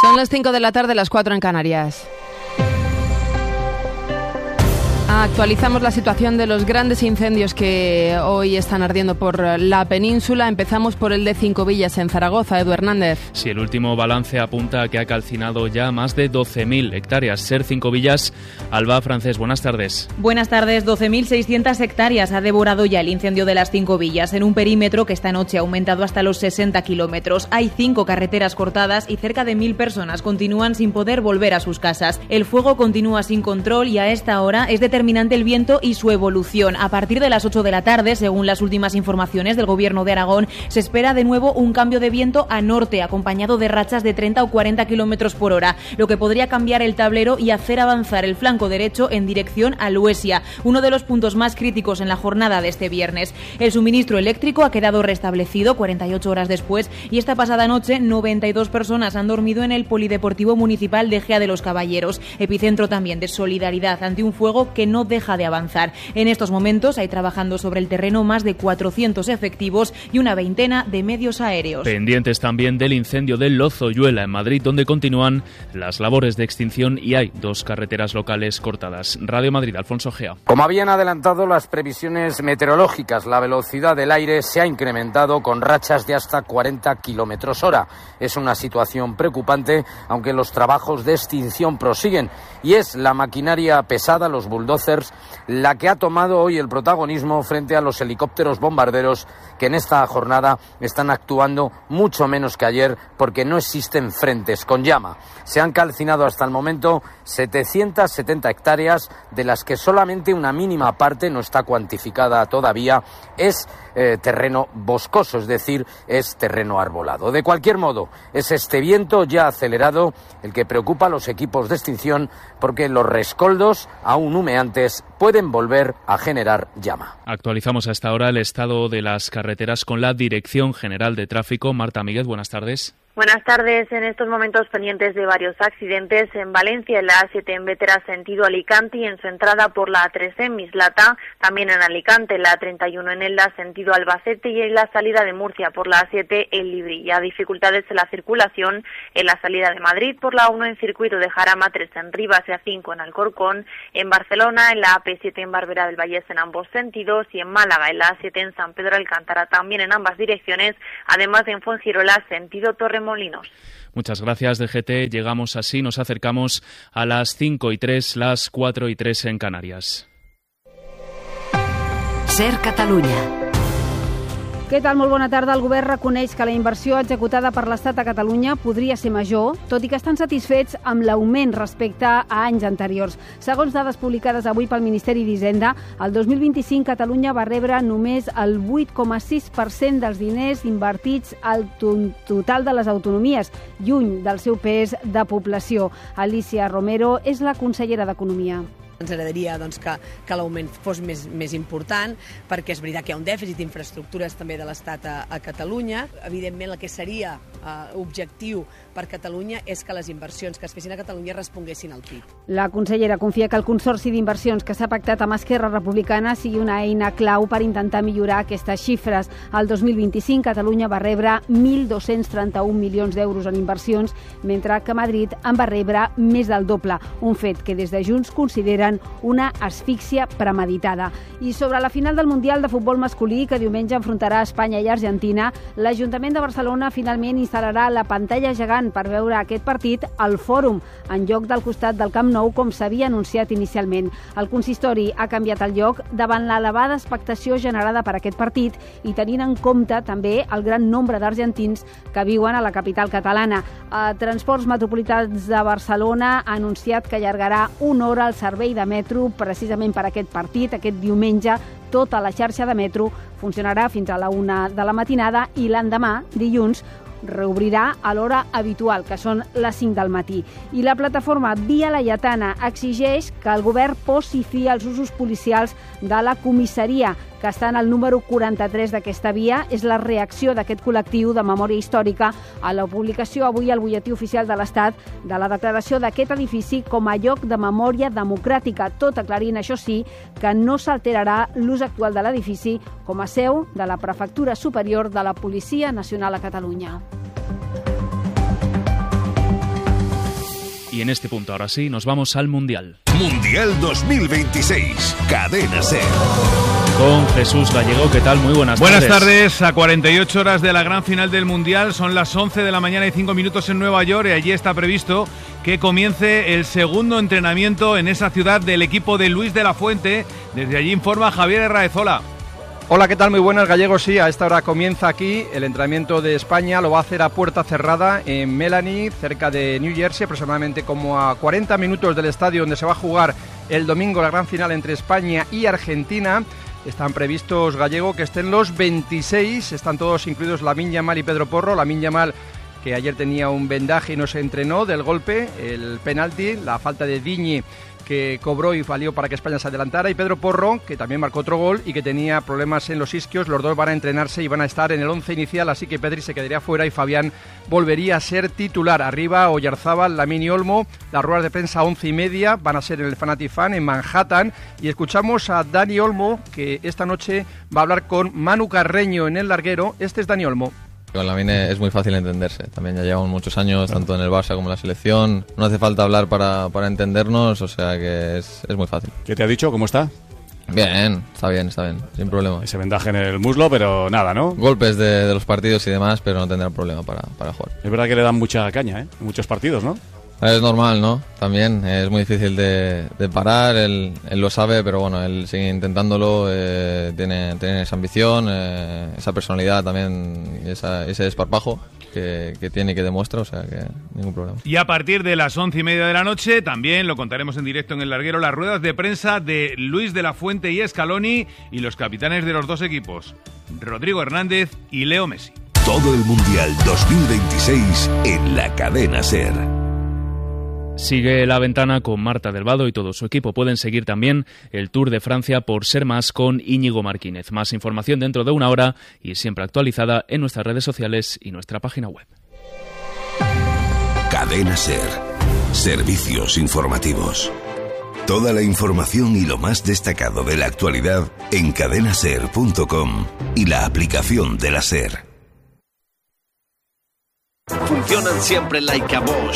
Son las 5 de la tarde, las 4 en Canarias. Actualizamos la situación de los grandes incendios que hoy están ardiendo por la península. Empezamos por el de Cinco Villas en Zaragoza. Edu Hernández. Sí, el último balance apunta a que ha calcinado ya más de 12.000 hectáreas. Ser Cinco Villas, Alba Francés, buenas tardes. Buenas tardes. 12.600 hectáreas ha devorado ya el incendio de las Cinco Villas en un perímetro que esta noche ha aumentado hasta los 60 kilómetros. Hay 5 carreteras cortadas y cerca de 1.000 personas continúan sin poder volver a sus casas. El fuego continúa sin control y a esta hora es determinante el viento y su evolución. A partir de las 8 de la tarde, según las últimas informaciones del Gobierno de Aragón, se espera de nuevo un cambio de viento a norte, acompañado de rachas de 30 o 40 kilómetros por hora, lo que podría cambiar el tablero y hacer avanzar el flanco derecho en dirección a Luesia, uno de los puntos más críticos en la jornada de este viernes. El suministro eléctrico ha quedado restablecido 48 horas después y esta pasada noche 92 personas han dormido en el Polideportivo Municipal de Gea de los Caballeros, epicentro también de solidaridad ante un fuego que no deja de avanzar. En estos momentos hay trabajando sobre el terreno más de 400 efectivos y una veintena de medios aéreos. Pendientes también del incendio del Lozoyuela en Madrid, donde continúan las labores de extinción y hay 2 carreteras locales cortadas. Radio Madrid, Alfonso Gea. Como habían adelantado las previsiones meteorológicas, la velocidad del aire se ha incrementado con rachas de hasta 40 kilómetros hora. Es una situación preocupante, aunque los trabajos de extinción prosiguen, y es la maquinaria pesada, los bulldozers, la que ha tomado hoy el protagonismo frente a los helicópteros bombarderos que en esta jornada están actuando mucho menos que ayer porque no existen frentes con llama. Se han calcinado hasta el momento 770 hectáreas, de las que solamente una mínima parte no está cuantificada todavía, es terreno boscoso, es decir, es terreno arbolado. De cualquier modo, es este viento ya acelerado el que preocupa a los equipos de extinción, porque los rescoldos, aún humeantes, pueden volver a generar llama. Actualizamos hasta ahora el estado de las carreteras con la Dirección General de Tráfico. Marta Míguez, buenas tardes. Buenas tardes. En estos momentos pendientes de varios accidentes en Valencia, en la A7 en Bétera sentido Alicante y en su entrada por la A3 en Mislata, también en Alicante, la A31 en Elda sentido Albacete y en la salida de Murcia por la A7 en Librilla. Dificultades en la circulación en la salida de Madrid por la 1 en circuito de Jarama, 3 en Rivas y A5 en Alcorcón, en Barcelona, en la AP7 en Barberá del Vallés en ambos sentidos y en Málaga, en la A7 en San Pedro Alcántara también en ambas direcciones, además de en Fuengirola sentido Torremolinos. Muchas gracias, DGT. Llegamos así, nos acercamos a las 5:03, las 4:03 en Canarias. Ser Catalunya. Què tal? Molt bona tarda. El govern reconeix que la inversió executada per l'Estat a Catalunya podria ser major, tot i que estan satisfets amb l'augment respecte a anys anteriors. Segons dades publicades avui pel Ministeri d'Hisenda, el 2025 Catalunya va rebre només el 8,6% dels diners invertits al total de les autonomies, lluny del seu pes de població. Alicia Romero és la consellera d'Economia. Ens agradaria que l'augment fos més important, perquè és veritat que hi ha un dèficit d'infraestructures també de l'Estat a Catalunya. Evidentment, el que seria objectiu per Catalunya és que les inversions que es fessin a Catalunya responguessin al PIB. La consellera confia que el Consorci d'Inversions que s'ha pactat amb Esquerra Republicana sigui una eina clau per intentar millorar aquestes xifres. El 2025 Catalunya va rebre 1.231 milions d'euros en inversions, mentre que Madrid en va rebre més del doble, un fet que des de Junts consideren una asfíxia premeditada. I sobre la final del Mundial de Futbol Masculí, que diumenge enfrontarà Espanya i Argentina, l'Ajuntament de Barcelona finalment instal·larà la pantalla gegant per veure aquest partit al Fòrum, en lloc del costat del Camp Nou, com s'havia anunciat inicialment. El consistori ha canviat el lloc davant l'elevada expectació generada per aquest partit i tenint en compte també el gran nombre d'argentins que viuen a la capital catalana. Transports Metropolitans de Barcelona ha anunciat que allargarà una hora el servei de metro precisament per aquest partit. Aquest diumenge tota la xarxa de metro funcionarà fins a la 1 de la matinada i l'endemà, dilluns, reobrirà a l'hora habitual, que són les 5 del matí. I la plataforma Via Laietana exigeix que el govern posi fi als usos policials de la comissaria, que està en el número 43 d'aquesta via. És la reacció d'aquest col·lectiu de memòria històrica a la publicació avui al Butlletí Oficial de l'Estat de la declaració d'aquest edifici com a lloc de memòria democràtica, tot aclarint, això sí, que no s'alterarà l'ús actual de l'edifici com a seu de la Prefectura Superior de la Policia Nacional a Catalunya. Y en este punto, ahora sí, nos vamos al Mundial. Mundial 2026, Cadena SER. Con Jesús Gallego, ¿qué tal? Muy buenas tardes. Buenas tardes, a 48 horas de la gran final del Mundial, son las 11 de la mañana y 5 minutos en Nueva York, y allí está previsto que comience el segundo entrenamiento en esa ciudad del equipo de Luis de la Fuente. Desde allí informa Javier Herraezola. Hola, ¿qué tal? Muy buenas, Gallego. Sí, a esta hora comienza aquí el entrenamiento de España. Lo va a hacer a puerta cerrada en Melanie, cerca de New Jersey, aproximadamente como a 40 minutos del estadio donde se va a jugar el domingo la gran final entre España y Argentina. Están previstos, Gallego, que estén los 26, están todos incluidos Lamine Yamal y Pedro Porro. Lamine Yamal, que ayer tenía un vendaje y no se entrenó del golpe, el penalti, la falta de Digne que cobró y valió para que España se adelantara, y Pedro Porro, que también marcó otro gol y que tenía problemas en los isquios. Los dos van a entrenarse y van a estar en el 11 inicial, así que Pedri se quedaría fuera y Fabián volvería a ser titular. Arriba, Oyarzábal, Lamine y Olmo. Las ruedas de prensa 11:30 van a ser en el Fanatic Fan en Manhattan, y escuchamos a Dani Olmo, que esta noche va a hablar con Manu Carreño en el larguero. Este es Dani Olmo. Con Lamine es muy fácil entenderse, también ya llevamos muchos años, tanto en el Barça como en la selección, no hace falta hablar para entendernos, o sea que es muy fácil. ¿Qué te ha dicho? ¿Cómo está? Bien, está bien, sin problema. Ese vendaje en el muslo, pero nada, ¿no? Golpes de los partidos y demás, pero no tendrá problema para jugar. Es verdad que le dan mucha caña, en muchos partidos, ¿no? Es normal, ¿no? También es muy difícil de parar, él lo sabe, pero bueno, él sigue intentándolo, tiene esa ambición, esa personalidad también, ese desparpajo que tiene y que demuestra, o sea que ningún problema. Y a partir de las 11:30 de la noche, también lo contaremos en directo en el larguero, las ruedas de prensa de Luis de la Fuente y Scaloni y los capitanes de los dos equipos, Rodrigo Hernández y Leo Messi. Todo el Mundial 2026 en la Cadena SER. Sigue La Ventana con Marta del Vado y todo su equipo. Pueden seguir también el Tour de Francia por Ser Más con Íñigo Martínez. Más información dentro de una hora y siempre actualizada en nuestras redes sociales y nuestra página web. Cadena SER. Servicios informativos. Toda la información y lo más destacado de la actualidad en cadenaser.com y la aplicación de la SER. Funcionan siempre like a Bosch.